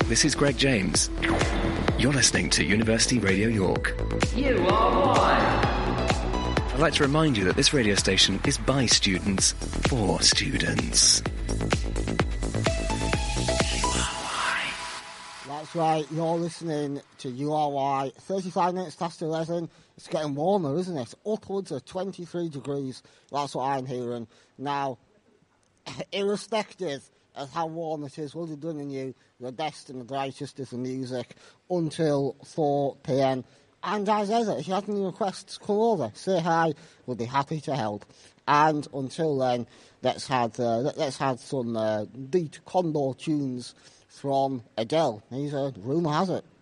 this is Greg James. You're listening to University Radio York. You are why. I'd like to remind you that this radio station is by students, for students. That's right, you're listening to URY. 35 minutes past 11. It's getting warmer, isn't it? Upwards of 23 degrees. That's what I'm hearing. Now, irrespective of how warm it is, we'll be bringing you the best and the brightest of the music until 4 p.m. And as ever, if you have any requests, come over, say hi. We'll be happy to help. And until then, let's have some beat Condor tunes from Adele. Rumour has it.